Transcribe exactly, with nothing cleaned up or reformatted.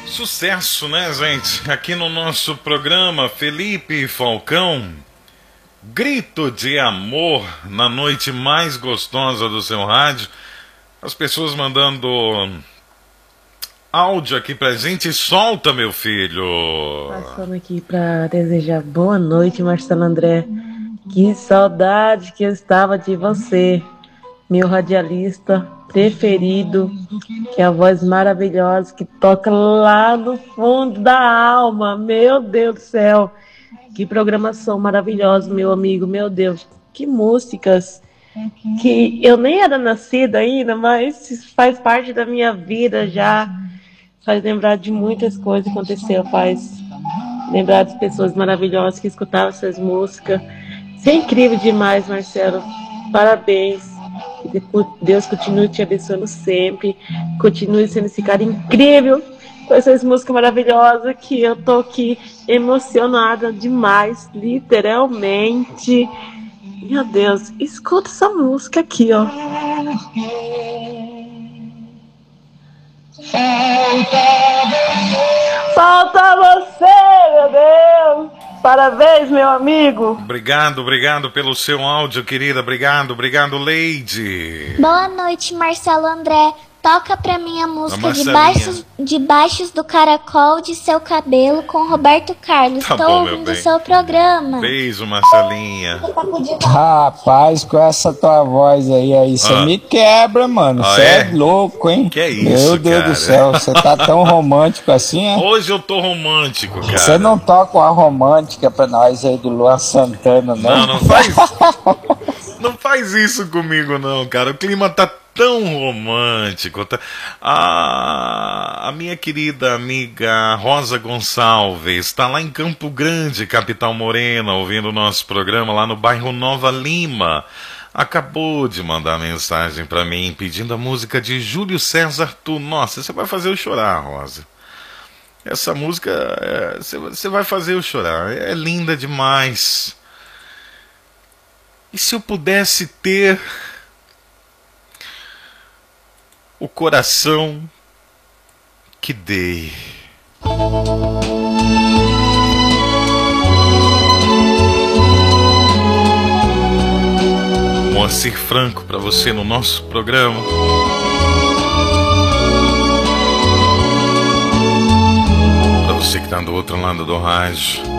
Sucesso, né, gente? Aqui no nosso programa, Felipe Falcão, Grito de Amor na noite mais gostosa do seu rádio. As pessoas mandando áudio aqui pra gente. Solta, meu filho. Passando aqui pra desejar boa noite, Marcelo André. Que saudade que eu estava de você, meu radialista preferido, que é a voz maravilhosa que toca lá no fundo da alma. Meu Deus do céu, que programação maravilhosa, meu amigo. Meu Deus, que músicas que eu nem era nascida ainda, mas faz parte da minha vida já. Faz lembrar de muitas coisas que aconteceu, faz lembrar de pessoas maravilhosas que escutavam essas músicas. Isso é incrível demais, Marcelo. Parabéns. Que Deus continue te abençoando sempre. Continue sendo esse cara incrível com essas músicas maravilhosas que eu tô aqui emocionada demais, literalmente. Meu Deus, escuta essa música aqui, ó. Falta você, meu Deus. Parabéns, meu amigo. Obrigado, obrigado pelo seu áudio, querida. Obrigado, obrigado, Leide. Boa noite, Marcelo André. Toca pra mim a música A Debaixo, Debaixos do Caracol de Seu Cabelo com Roberto Carlos. Tá Tô bom, meu ouvindo bem. seu programa. Beijo, Marcelinha. Rapaz, com essa tua voz aí, aí você Ah. me quebra, mano. Ah, Você é? é? louco, hein? Que é isso, Meu Deus cara? do céu, você tá tão romântico assim, é? Hoje eu tô romântico, cara. Você não toca uma romântica pra nós aí do Luan Santana, não? Não, não faz. Não faz isso comigo, não, cara. O clima tá tão romântico. Tá... A... a minha querida amiga Rosa Gonçalves está lá em Campo Grande, capital morena, ouvindo o nosso programa lá no bairro Nova Lima. Acabou de mandar mensagem pra mim pedindo a música de Júlio César Tu. Nossa, você vai fazer eu chorar, Rosa. Essa música, é... você vai fazer eu chorar. É linda demais. E se eu pudesse ter o coração que dei? Moacir Franco para você no nosso programa. Para você que está do outro lado do rádio.